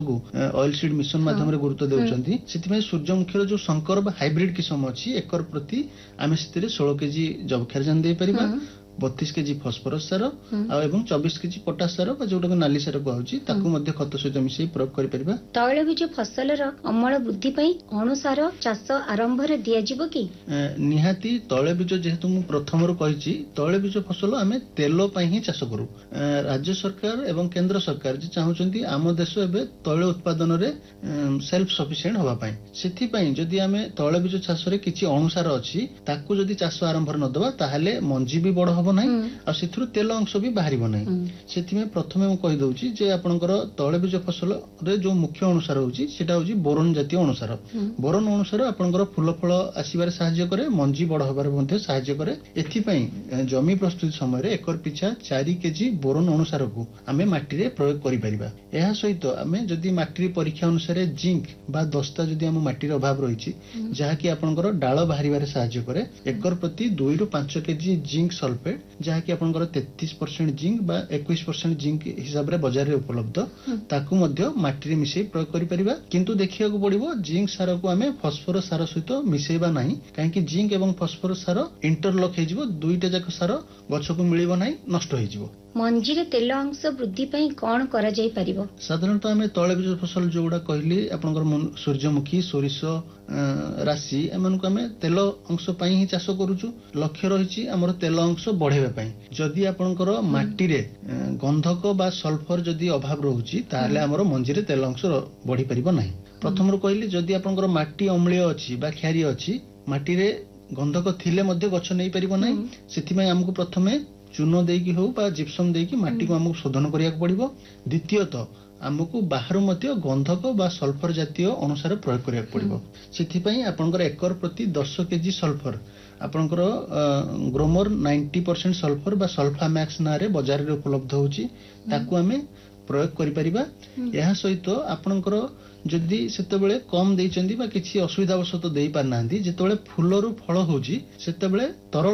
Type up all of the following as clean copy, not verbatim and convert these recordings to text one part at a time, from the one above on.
Oil seed mission माध्यम गुरुत्व देउछंती सेति सूर्यमुखी जो संकर हाइब्रिड किसम अछि एकर प्रति आमे सेतिरे 16 केजी जबखेरजान दे परिबा 32 केजी फॉस्फोरस सार एवं 24 केजी पोटास सार जोटा नाली सार कहउछि ताकू मध्य खत सहित मिसई प्रयोग करि परिबा। तैलबीज फसलर अमल वृद्धि पई अणुसार चाष आरंभ रे दिया जिवो कि निहाती तैलबीज जेहेतु मु प्रथम रो कहिछि तैलबीज फसल आमे तेल पई ही चाष करू। राज्य सरकार एवं केंद्र सरकार जे चाहुचंती आम देश एबे तैल उत्पादन रे सेल्फ सफिशिएंट होबा पई सेथि पई जदि आमे तैलबीज चाष रे किछि अणुसार अछि ताकू जदि चाष आरंभ न दबा ताहाले मंजी भी बड़ हबो नै आ सेथुरु तेल अंश भी बाहरिबो नै। सेथि में प्रथमे मु कहि दउछि जे आपनकर तैलबीज फसल रे जो मुख्य अनुसार होछि सेटा होछि बोरन जातीय अनुसार। बोरन अनुसार आपनकर फूल फळ आसीबारे सहाय्य करे मंजी बड़ होबारे मध्ये सहाय्य करे। एथि पई जमी प्रस्तुति समय रे एकर पिछा 4 केजी बोरन अनुसार को आमे माटी रे प्रयोग करि परिबा। एहा सहित आमे जदि माटी परीक्षा अनुसार जिंक बा दस्ता जदि आम माटी रे अभाव रहिछि जहा कि आपनकर डाळ बाहरिबारे सहाय्य करे एकर प्रति 2 रु 5 केजी जिंक सल्फेट जहा कि आपनकर 33% जिंक बा 21% जिंक हिसाब रे बाजार रे उपलब्ध ताकू मध्य माटी रे मिसई प्रयोग करि परिबा। किंतु देखिया को पड़िबो जिंक सार को आमे फास्फोरस सार सहित मिसैबा नाही काहे कि जिंक एवं फास्फोरस सार इंटरलॉक हे जिवो दुईटा जाक सार गछ को मिलिबो नाही नष्ट हे जिवो। मंजी रे तेल अंश वृद्धि पई कोन करा जाई परिबो साधारणतः आमे तैलबीज फसल जोडा कहली आपनकर सूर्यमुखी सोरिष राशि एमन को आमे तेल अंश पई ही चाष करूछु। लक्ष्य रहिछि हमर तेल अंश बढ़ेबा पई जदि आपनकर माटी रे गंधक बा सल्फर जदि अभाव रहउछि ताले हमर मंजी रे तेल अंश बढ़ी परिबो नाही। प्रथम रो कहली जदि आपनकर माटी अम्लीय अछि बा क्षारीय अछि माटी रे गंधक थिले मध्ये गछ नै परिबो नाही। सेति में हमकु प्रथमे चून देकी हो बा जिप्सम देकी माटी को हमकु शोधन करिया पड़िबो। द्वितीयतः हमकु बाहर मध्य गंधक बा सल्फर जातीय अनुसार प्रयोग करिया पड़िबो। सेति पई आपनकर एकर प्रति 10 केजी सल्फर आपनकर ग्रोमर 90% सल्फर बा सल्फा मैक्स ना रे बाजार रे उपलब्ध होची ताकू हमें प्रयोग करि परिबा। एहा सहित आपनकर जदि सेतेबेले कम देइचंदी बा किछि असुविधा वशत देइ पार नांदी जेतेबेले फूलरु फळ होची सेतेबेले तरल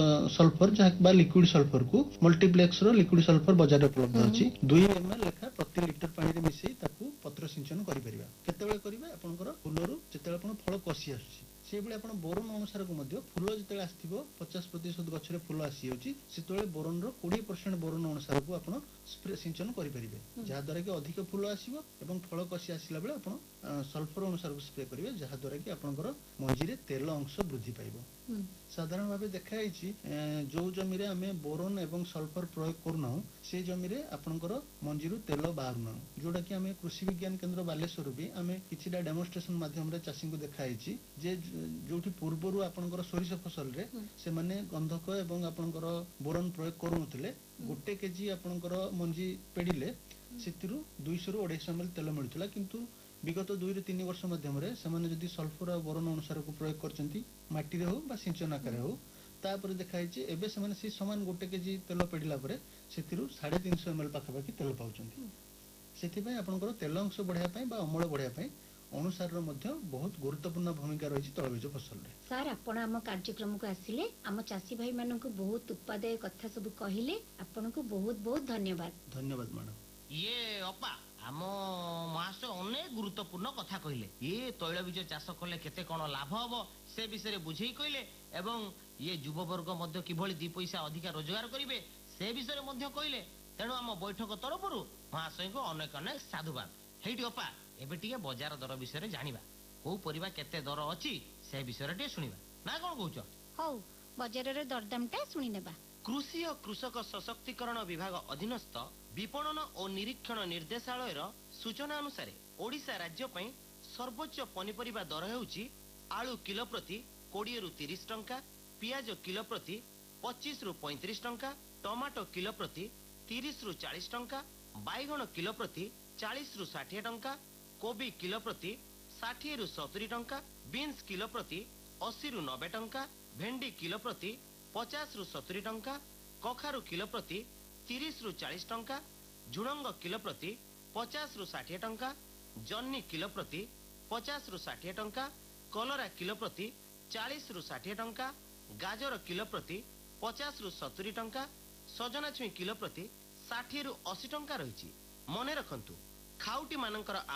सल्फर जहा बा लिक्विड सल्फर को मल्टीप्लेक्स रो लिक्विड सल्फर बाजार रे उपलब्ध अछि 2 ml लेखा प्रति लीटर पानी रे मिसई ताकू पत्र सिंचन करि परिबा। केतेबेले करिबा आपनकर फूलरु जेतेबेले आपन फळ कसी आछी से बेले आपण बोरन अनुसार को मध्य फूल जेतेबेले आस्थिबो 50% गछ रे फूल आसी होची सेतेबेले बोरन रो 20% बोरन अनुसार को आपण स्प्रे सिंचन करि परिबे जहा द्वारा कि अधिक फूल आसीबो एवं फळ कसी आसिला बेले आपण सल्फर अनुसार को स्प्रे करिवे जहा द्वारा कि आपनकर मंजी रे तेल अंश वृद्धि पाइबो। साधारण भाबे देखाइ छि जो जमी रे हमें बोरन एवं सल्फर प्रयोग करना से जमी रे आपनकर मंजी रु तेल बाहरना जोटा कि हमें कृषि विज्ञान केंद्र बालेश्वर भी हमें किछिटा डेमोन्स्ट्रेशन माध्यम रे चाषी को देखाइ छि जे जोठी पूर्वरु आपनकर सोरिष फसल रे से माने गंधक एवं आपनकर बोरन प्रयोग करूनथिले गोटे केजी आपनकर मंजी पेडिले सेतिरु 200 रु 250 ml तेल मिलुतला किंतु विगत 2 रु 3 वर्ष माध्यम रे समान जदि सल्फर और बोरन अनुसार को प्रयोग करचंती माटी रे हो बा सिंचन आकार हो तापर देखाइ छि एबे समान से समान गोटे केजी तेल पेडिला परे सेतिरु 350 ml पाखा पाखी तेल पाउचंती। सेति पय आपनकर तेल अंश बढ़िया पय बा अमल बढ़िया पय अनुसार रो मध्य बहुत गुरुत्वपूर्ण भूमिका रहिछि तैलबीज फसल रे। सर आपण हम कार्यक्रम को आसिले हम चासी भाई मानन को बहुत उत्पादय कथा सब कहिले आपण को बहुत बहुत धन्यवाद। धन्यवाद मैडम। ये अपा आम महाशय अनेक गुरुत्वपूर्ण कथा कहले ये तैलबीज चाष कले केते कोन लाभ हबो से विषय बुझेई कहले एवं ये युववर्ग मध्य किभଳି 2 पैसा अधिक रोजगार करिवे से विषय मध्य कहले तेणु आम बैठक तरफरु महाशय को अनेक अनेक साधुवाद। हेठी अपा एबे टिके बाजार दर विषय जानिबा को परिबा केते दर अछि से विषय टे सुनिबा ना कोन कहउछ। हौ बाजार रे दरदामटा सुनि नेबा। कृषि और कृषक सशक्तिकरण विभाग अधीनस्थ विपणन और निरीक्षण निर्देशालय सूचना अनुसार ओडिशा राज्य पई सर्वोच्च पनिपरिबा दर हेउची आलू किलो प्रति 20 रु 30 टंका, पियाज किलो प्रति 25 रु 35 टंका, टमाटो किलो प्रति 30 रु 40 टंका, बैगण किलो प्रति 40 रु 60 टंका, कोबी किलो प्रति 60 रु 70 टंका, बीन्स किलो प्रति 80 रु 90 टंका, भेंडी किलो प्रति 50 रु 70 टंका, कखारु किलो प्रति 30 रु 40 टंका, झुडंग किलो प्रति 50 रु 60 टंका, जन्नी किलो प्रति 50 रु 60 टंका, कलरा किलो प्रति 40 रु 60 टंका, गाजर किलो प्रति 50 रु 70 टंका, सजना छुई किलो प्रति 60 रु 80 टंका रही। मने रखंतु खाउटी मानकर